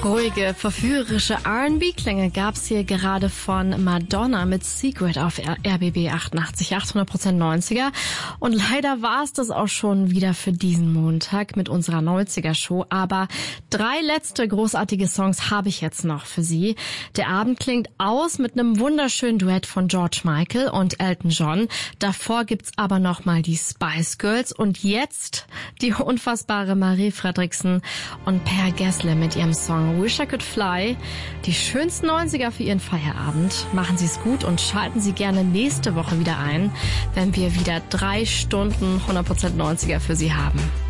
Ruhige, verführerische R&B-Klänge gab's hier gerade von Madonna mit Secret auf RBB 88, 800% 90er. Und leider war es das auch schon wieder für diesen Montag mit unserer 90er-Show. Aber 3 letzte großartige Songs habe ich jetzt noch für Sie. Der Abend klingt aus mit einem wunderschönen Duett von George Michael und Elton John. Davor gibt's aber noch mal die Spice Girls und jetzt die unfassbare Marie Fredriksen und Per Gessle mit ihrem Song Wish I Could Fly. Die schönsten 90er für Ihren Feierabend. Machen Sie es gut und schalten Sie gerne nächste Woche wieder ein, wenn wir wieder 3 Stunden 100% 90er für Sie haben.